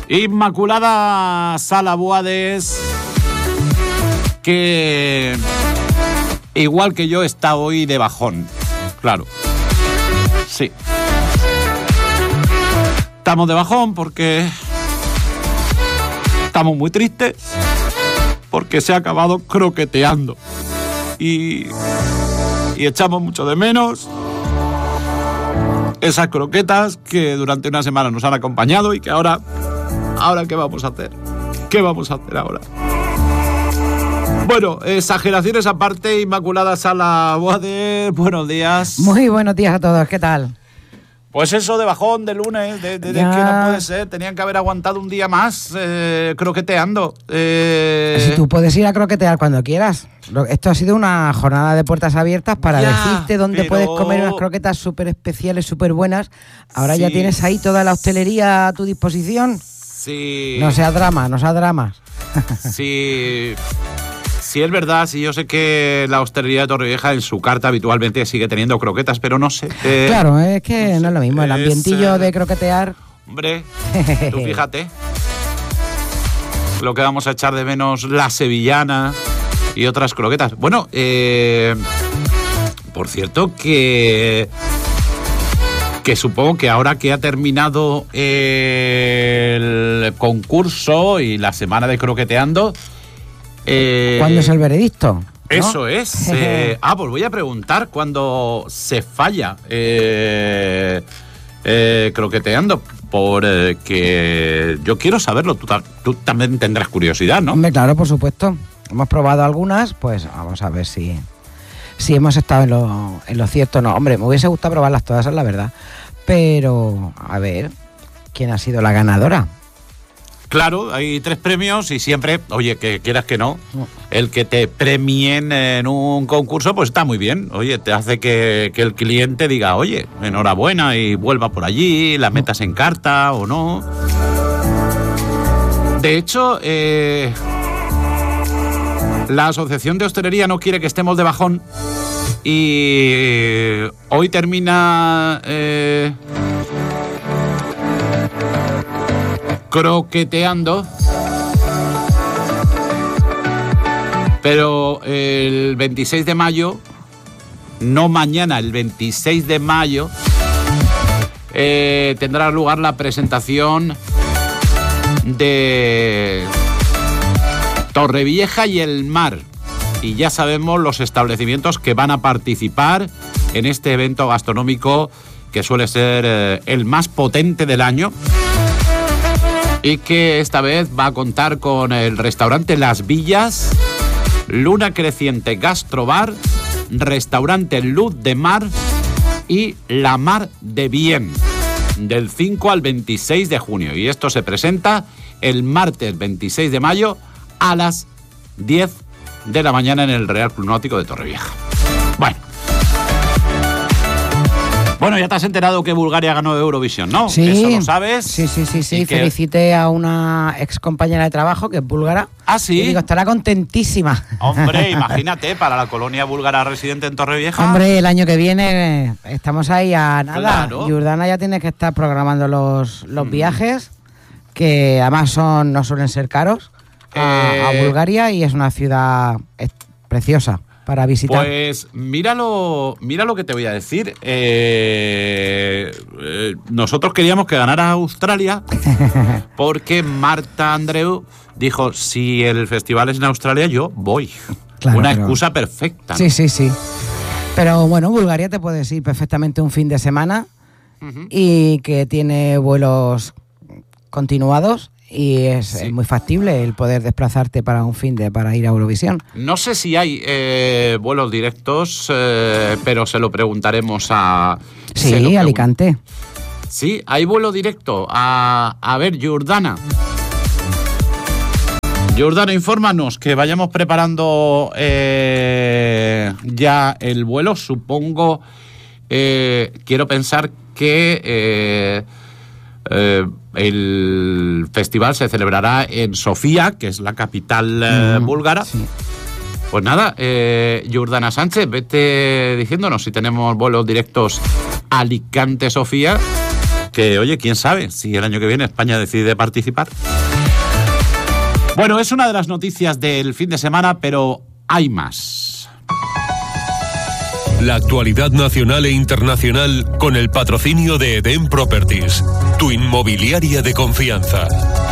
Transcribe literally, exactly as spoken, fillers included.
Inmaculada Sala Boades, que igual que yo está hoy de bajón, claro. Sí. Estamos de bajón porque estamos muy tristes, porque se ha acabado croqueteando. Y, y echamos mucho de menos esas croquetas que durante una semana nos han acompañado y que ahora, ahora ¿qué vamos a hacer? ¿Qué vamos a hacer ahora? Bueno, exageraciones aparte, Inmaculada Sala Boades, buenos días. Muy buenos días a todos, ¿qué tal? Pues eso de bajón, de lunes, de, de, de que no puede ser, tenían que haber aguantado un día más eh, croqueteando. Eh... Si tú puedes ir a croquetear cuando quieras. Esto ha sido una jornada de puertas abiertas para ya, decirte dónde pero... puedes comer unas croquetas súper especiales, súper buenas. Ahora sí. Ya tienes ahí toda la hostelería a tu disposición. Sí. No sea drama, no sea drama. Sí. Sí, es verdad, sí, yo sé que la hostelería de Torrevieja en su carta habitualmente sigue teniendo croquetas, pero no sé. Eh, claro, es que no, sé, no es lo mismo, el ambientillo es, de croquetear. Hombre, tú fíjate, lo que vamos a echar de menos la sevillana y otras croquetas. Bueno, eh, por cierto que... que supongo que ahora que ha terminado el concurso y la semana de croqueteando... Eh, ¿Cuándo es el veredicto? ¿No? Eso es. Eh, ah, pues voy a preguntar cuándo se falla eh, eh, croqueteando, porque yo quiero saberlo. Tú, tú también tendrás curiosidad, ¿no? Hombre, claro, por supuesto. Hemos probado algunas, pues vamos a ver si, si hemos estado en lo, en lo cierto o no. Hombre, me hubiese gustado probarlas todas, es la verdad. Pero, a ver, ¿quién ha sido la ganadora? Claro, hay tres premios y siempre, oye, que quieras que no, el que te premien en un concurso, pues está muy bien. Oye, te hace que, que el cliente diga, oye, enhorabuena y vuelva por allí, la metas en carta o no. De hecho, eh, la Asociación de Hostelería no quiere que estemos de bajón y hoy termina... Eh, croqueteando, pero el veintiséis de mayo, no mañana, el veintiséis de mayo, eh, tendrá lugar la presentación de Torrevieja y el Mar. Y ya sabemos los establecimientos que van a participar en este evento gastronómico que suele ser eh, el más potente del año. Y que esta vez va a contar con el restaurante Las Villas, Luna Creciente Gastrobar, restaurante Luz de Mar y La Mar de Bien, del cinco al veintiséis de junio. Y esto se presenta el martes veintiséis de mayo a las diez de la mañana en el Real Club Náutico de Torrevieja. Bueno. Bueno, ya te has enterado que Bulgaria ganó Eurovisión, ¿no? Sí. Eso lo sabes. Sí, sí, sí, sí. Que... Felicité a una ex compañera de trabajo que es búlgara. Ah, sí. Y digo, estará contentísima. Hombre, imagínate, para la colonia búlgara residente en Torrevieja. Hombre, el año que viene estamos ahí a nada. Claro. Jordana ya tiene que estar programando los, los mm. viajes, que además son no suelen ser caros, a, eh... a Bulgaria, y es una ciudad preciosa para visitar. Pues míralo, mira lo que te voy a decir. Eh, eh, nosotros queríamos que ganara Australia porque Marta Andreu dijo, si el festival es en Australia, yo voy. Claro, Una pero... excusa perfecta, ¿no? Sí, sí, sí. Pero bueno, Bulgaria te puedes ir perfectamente un fin de semana uh-huh. y que tiene vuelos continuados. Y es, sí. es muy factible el poder desplazarte para un fin de para ir a Eurovisión. No sé si hay eh, vuelos directos, eh, pero se lo preguntaremos a... Sí, pregun- Alicante. Sí, hay vuelo directo. A, a ver, Jordana. Jordana, infórmanos que vayamos preparando eh, ya el vuelo. Supongo, eh, quiero pensar que... Eh, Eh, el festival se celebrará en Sofía, que es la capital eh, mm, búlgara. Sí. Pues nada, eh, Jordana Sánchez, vete diciéndonos si tenemos vuelos directos Alicante-Sofía que, oye, quién sabe si el año que viene España decide participar. Bueno, es una de las noticias del fin de semana, pero hay más. La actualidad nacional e internacional con el patrocinio de Eden Properties, tu inmobiliaria de confianza.